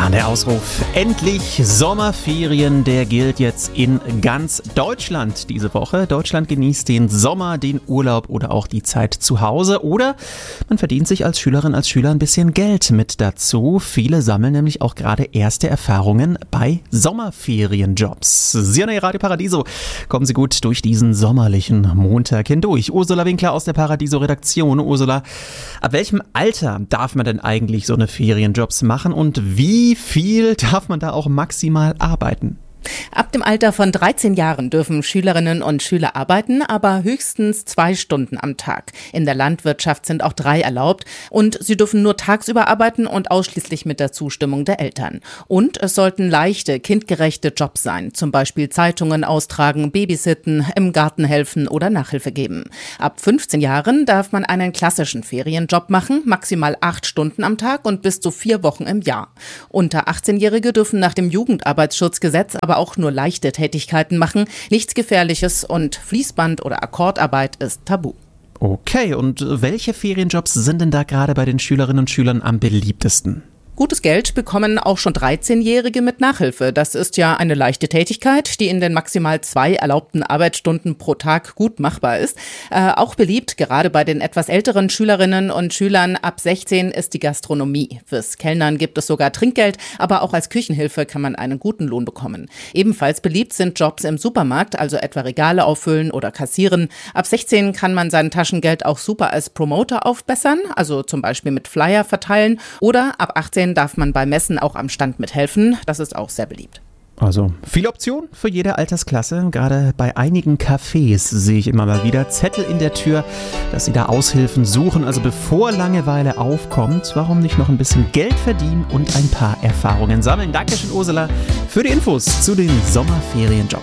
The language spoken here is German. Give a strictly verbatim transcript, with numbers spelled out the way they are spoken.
Ja, der Ausruf endlich Sommerferien, der gilt jetzt in ganz Deutschland diese Woche. Deutschland genießt den Sommer, den Urlaub oder auch die Zeit zu Hause. Oder man verdient sich als Schülerin, als Schüler ein bisschen Geld mit dazu. Viele sammeln nämlich auch gerade erste Erfahrungen bei Sommerferienjobs. Sie hören Ihr Radio Paradiso. Kommen Sie gut durch diesen sommerlichen Montag hindurch. Ursula Winkler aus der Paradiso-Redaktion. Ursula, ab welchem Alter darf man denn eigentlich so eine Ferienjobs machen und wie Wie viel darf man da auch maximal arbeiten? Ab dem Alter von dreizehn Jahren dürfen Schülerinnen und Schüler arbeiten, aber höchstens zwei Stunden am Tag. In der Landwirtschaft sind auch drei erlaubt und sie dürfen nur tagsüber arbeiten und ausschließlich mit der Zustimmung der Eltern. Und es sollten leichte, kindgerechte Jobs sein, zum Beispiel Zeitungen austragen, babysitten, im Garten helfen oder Nachhilfe geben. Ab fünfzehn Jahren darf man einen klassischen Ferienjob machen, maximal acht Stunden am Tag und bis zu vier Wochen im Jahr. Unter achtzehnjährige dürfen nach dem Jugendarbeitsschutzgesetz aber auch nur leichte Tätigkeiten machen, nichts Gefährliches und Fließband- oder Akkordarbeit ist tabu. Okay, und welche Ferienjobs sind denn da gerade bei den Schülerinnen und Schülern am beliebtesten? Gutes Geld bekommen auch schon dreizehnjährige mit Nachhilfe. Das ist ja eine leichte Tätigkeit, die in den maximal zwei erlaubten Arbeitsstunden pro Tag gut machbar ist. Äh, auch beliebt, gerade bei den etwas älteren Schülerinnen und Schülern ab sechzehn, ist die Gastronomie. Fürs Kellnern gibt es sogar Trinkgeld, aber auch als Küchenhilfe kann man einen guten Lohn bekommen. Ebenfalls beliebt sind Jobs im Supermarkt, also etwa Regale auffüllen oder kassieren. Ab sechzehn kann man sein Taschengeld auch super als Promoter aufbessern, also zum Beispiel mit Flyer verteilen, oder ab achtzehn darf man bei Messen auch am Stand mithelfen. Das ist auch sehr beliebt. Also viele Optionen für jede Altersklasse. Gerade bei einigen Cafés sehe ich immer mal wieder Zettel in der Tür, dass sie da Aushilfen suchen. Also bevor Langeweile aufkommt, warum nicht noch ein bisschen Geld verdienen und ein paar Erfahrungen sammeln. Dankeschön, Ursula, für die Infos zu den Sommerferienjobs.